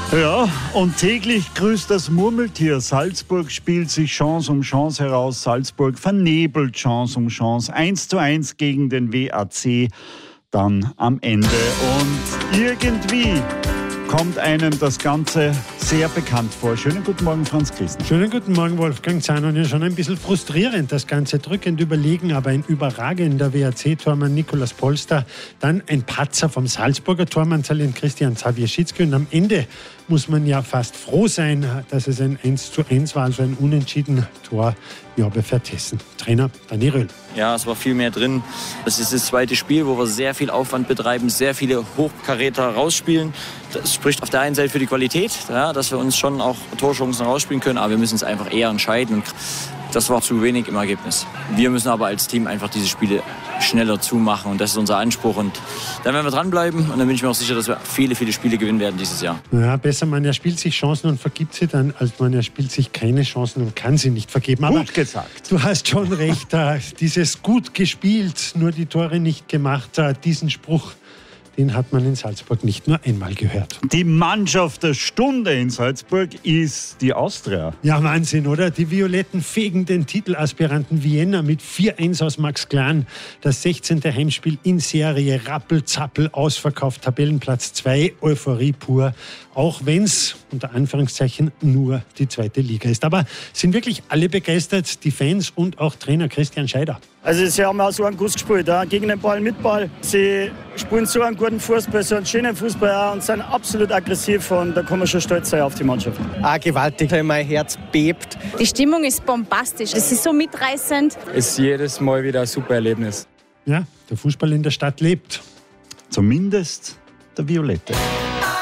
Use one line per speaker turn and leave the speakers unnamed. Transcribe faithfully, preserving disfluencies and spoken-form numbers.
Ja, und täglich grüßt das Murmeltier. Salzburg spielt sich Chance um Chance heraus. Salzburg vernebelt Chance um Chance. eins zu eins gegen den W A C dann am Ende. Und irgendwie kommt einem das Ganze sehr bekannt vor. Schönen guten Morgen, Franz Christen.
Schönen guten Morgen, Wolfgang Zahn. Ja, schon ein bisschen frustrierend, das Ganze drückend überlegen, aber ein überragender W A C-Tormann Nikolaus Polster, dann ein Patzer vom Salzburger Tormann-Talent Christian Zawierczycki und am Ende muss man ja fast froh sein, dass es ein eins zu eins war, also ein unentschieden Tor ja, bei Vertessen. Trainer Dani Röhl.
Ja, es war viel mehr drin. Das ist das zweite Spiel, wo wir sehr viel Aufwand betreiben, sehr viele Hochkaräter rausspielen. Das spricht auf der einen Seite für die Qualität, ja, dass wir uns schon auch Torchancen rausspielen können, aber wir müssen es einfach eher entscheiden. Und das war zu wenig im Ergebnis. Wir müssen aber als Team einfach diese Spiele schneller zumachen und das ist unser Anspruch. Und dann werden wir dranbleiben und dann bin ich mir auch sicher, dass wir viele, viele Spiele gewinnen werden dieses Jahr.
Ja, besser man erspielt sich Chancen und vergibt sie dann, als man erspielt sich keine Chancen und kann sie nicht vergeben. Aber
gut gesagt.
Du hast schon recht, äh, dieses gut gespielt, nur die Tore nicht gemacht, äh, diesen Spruch, den hat man in Salzburg nicht nur einmal gehört.
Die Mannschaft der Stunde in Salzburg ist die Austria.
Ja, Wahnsinn, oder? Die Violetten fegen den Titelaspiranten Vienna mit vier eins aus Max Glan. Das sechzehnte Heimspiel in Serie, Rappel-Zappel, ausverkauft, Tabellenplatz zwei, Euphorie pur. Auch wenn es, unter Anführungszeichen, nur die zweite Liga ist. Aber sind wirklich alle begeistert, die Fans und auch Trainer Christian Scheider?
Also sie haben auch so einen Guss gespielt, ja? Gegen den Ball, mit Ball. Sie spielen so einen guten Fußball, so einen schönen Fußball auch, und sind absolut aggressiv und da kann man schon stolz sein auf die Mannschaft.
Ah, gewaltig, mein Herz bebt.
Die Stimmung ist bombastisch, es ist so mitreißend.
Es ist jedes Mal wieder ein super Erlebnis.
Ja, der Fußball in der Stadt lebt.
Zumindest der Violette.